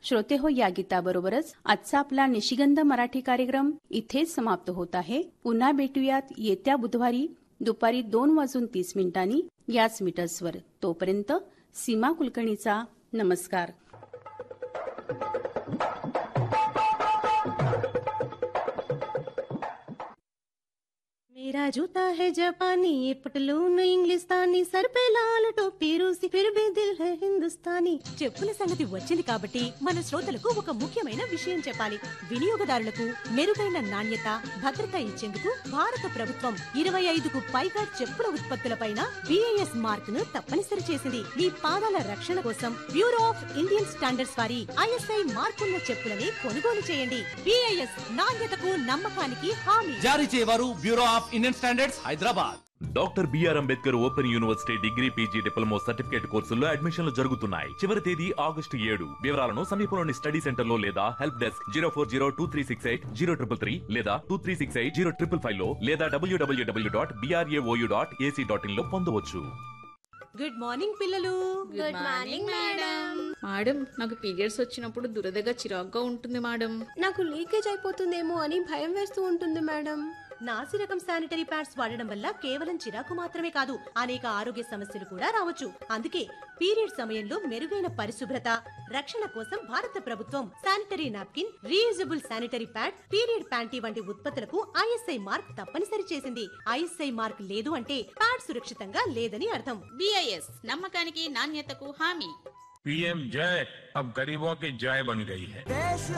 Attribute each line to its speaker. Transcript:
Speaker 1: श्रोते हो, या गीताबरोबरच आजचा आपला निशिगंध मराठी कार्यक्रम इथेच समाप्त होत आहे. पुन्हा भेटूयात येत्या बुधवारी दुपारी 2:30 याच मीटर्सवर. तोपर्यंत सीमा कुलकर्णीचा नमस्कार.
Speaker 2: मेरा जूता है जापानी, ये पटलून इंग्लिस्तानी, सर पे लाल टोपी रूसी, फिर भी दिल है हिंदुस्तानी. చెప్పుల సంగతి వచ్చింది కాబట్టి మన శ్రోతలకు ఒక ముఖ్యమైన విషయం చెప్పాలి. వినియోగదారులకు మెరుగైన నాణ్యత, భద్రత ఇచ్చేందుకు భారత ప్రభుత్వం 25కు పైగా చెప్పుల ఉత్పత్తులపైన BIS మార్క్ ను తప్పనిసరి చేసింది. మీ పాదాల రక్షణ కోసం బ్యూరో ఆఫ్ ఇండియన్ స్టాండర్డ్స్ వారి ISI మార్కున్న చెప్పులని కొనుగోలు చేయండి. BIS నాణ్యతకు నమ్మకానికి హామీ.
Speaker 3: జారీ చేయవారు bureau of Indian standards, Hyderabad.
Speaker 4: Doctor BR Ambedkar open university degree PG diploma certificate కోర్సుల్లో అడ్మిషన్లు జరుగుతున్నాయి. చివరి తేదీ August 7. వివరాలను సమీపంలోని స్టడీ సెంటర్ లో లేదా హెల్ప్ డెస్క్ 04023680333 లేదా 23680555 లో లేదా www.brao.ac.in లో పొందవచ్చు.
Speaker 2: గుడ్ మార్నింగ్ పిల్లలు.
Speaker 5: Good morning madam.
Speaker 6: మేడం, నాకు పీరియడ్స్ వచ్చినప్పుడు దురదగా చిరాగ్గా ఉంటుంది మేడం.
Speaker 5: నాకు లీకేజ్ అయిపోతుందేమో అని భయం వేస్తూ ఉంటుంది మేడం.
Speaker 2: నాసి రకం శానిటరీ ప్యాడ్స్ వాడడం వల్ల కేవలం చిరాకు మాత్రమే కాదు, అనేక ఆరోగ్య సమస్యలు కూడా రావచ్చు. అందుకే పీరియడ్ సమయంలో మెరుగైన పరిశుభ్రత, రక్షణ కోసం భారత ప్రభుత్వం sanitary napkin, reusable sanitary pad, period panty వంటి ఉత్పత్తులకు ISI మార్క్ తప్పనిసరి చేసింది. ISI మార్క్ లేదు అంటే ప్యాడ్ సురక్షితంగా లేదని అర్థం.
Speaker 6: BIS నమ్మకానికి నాణ్యతకు హామీ.
Speaker 7: PM जय अब गरीबों की जय बन गई है.